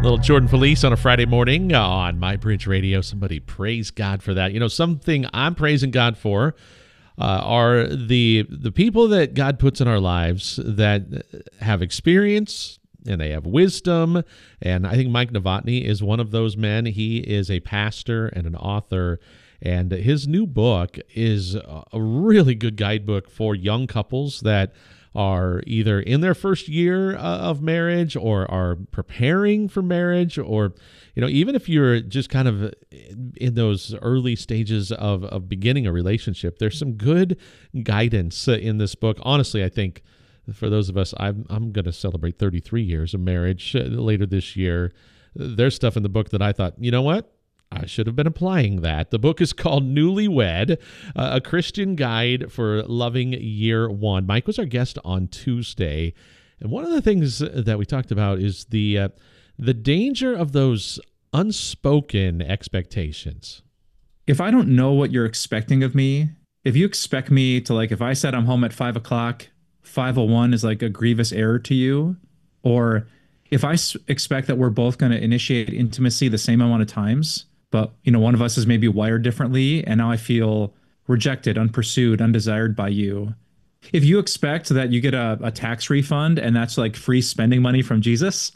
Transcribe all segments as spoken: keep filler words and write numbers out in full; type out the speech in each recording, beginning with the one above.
Little Jordan Felice on a Friday morning on My Bridge Radio. Somebody praise God for that. You know, something I'm praising God for uh, are the the people that God puts in our lives that have experience and they have wisdom. And I think Mike Novotny is one of those men. He is a pastor and an author, and his new book is a really good guidebook for young couples that are either in their first year uh, of marriage or are preparing for marriage, or, you know, even if you're just kind of in those early stages of, of beginning a relationship, there's some good guidance uh, in this book. Honestly, I think for those of us, I'm, I'm going to celebrate thirty-three years of marriage uh, later this year. There's stuff in the book that I thought, you know what? I should have been applying that. The book is called Newlywed, uh, a Christian guide for loving year one. Mike was our guest on Tuesday, and one of the things that we talked about is the uh, the danger of those unspoken expectations. If I don't know what you're expecting of me, if you expect me to, like, if I said I'm home at five o'clock, five oh one is like a grievous error to you, or if I s- expect that we're both going to initiate intimacy the same amount of times, but, you know, one of us is maybe wired differently, and now I feel rejected, unpursued, undesired by you. If you expect that you get a, a tax refund and that's like free spending money from Jesus,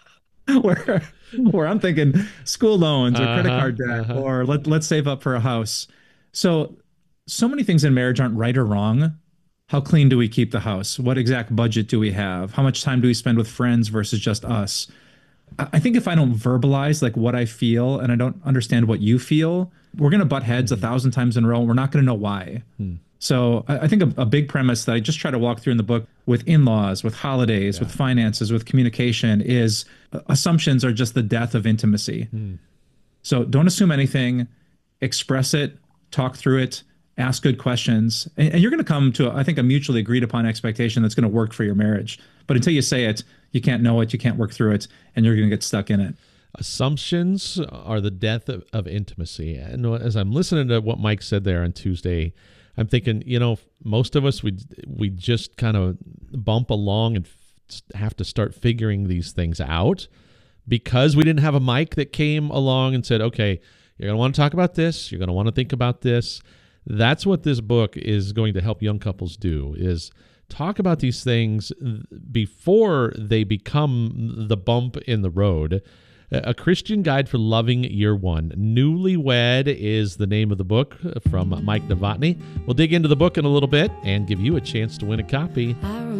where where I'm thinking school loans or credit Uh-huh, card debt, uh-huh. or let, let's save up for a house. So, so many things in marriage aren't right or wrong. How clean do we keep the house? What exact budget do we have? How much time do we spend with friends versus just us? I think if I don't verbalize like what I feel and I don't understand what you feel, we're going to butt heads a thousand times in a row, and we're not going to know why. Hmm. So I, I think a, a big premise that I just try to walk through in the book with in-laws, with holidays, yeah. with finances, with communication is uh, assumptions are just the death of intimacy. Hmm. So don't assume anything, express it, talk through it, ask good questions, and, and you're going to come to, I think, a mutually agreed upon expectation that's going to work for your marriage. But until you say it, you can't know it, you can't work through it, and you're going to get stuck in it. Assumptions are the death of, of intimacy. And as I'm listening to what Mike said there on Tuesday, I'm thinking, you know, most of us, we we just kind of bump along and f- have to start figuring these things out because we didn't have a Mike that came along and said, okay, you're going to want to talk about this, you're going to want to think about this. That's what this book is going to help young couples do, is talk about these things before they become the bump in the road. A Christian Guide for Loving Year One. Newlywed is the name of the book from Mike Novotny. We'll dig into the book in a little bit and give you a chance to win a copy.